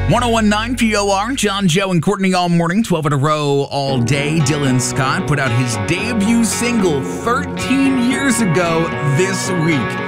1019 POR, John, Joe, and Courtney all morning, 12 in a row all day. Dylan Scott put out his debut single 13 years ago this week.